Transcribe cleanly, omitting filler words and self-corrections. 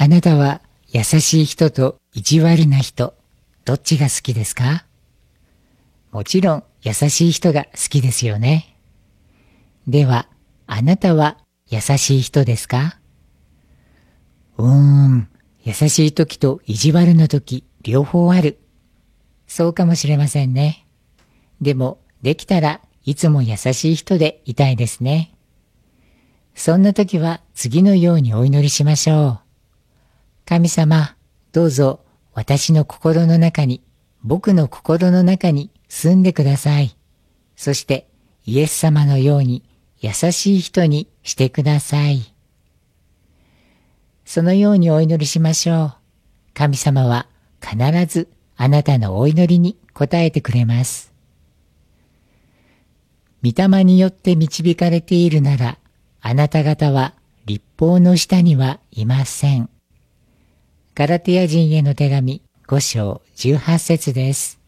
あなたは優しい人と意地悪な人、どっちが好きですか？もちろん優しい人が好きですよね。では、あなたは優しい人ですか？優しい時と意地悪な時、両方ある。そうかもしれませんね。でも、できたらいつも優しい人でいたいですね。そんな時は次のようにお祈りしましょう。神様、どうぞ私の心の中に、僕の心の中に住んでください。そしてイエス様のように優しい人にしてください。そのようにお祈りしましょう。神様は必ずあなたのお祈りに応えてくれます。御霊によって導かれているなら、あなた方は律法の下にはいません。ガラテヤ人への手紙5章18節です。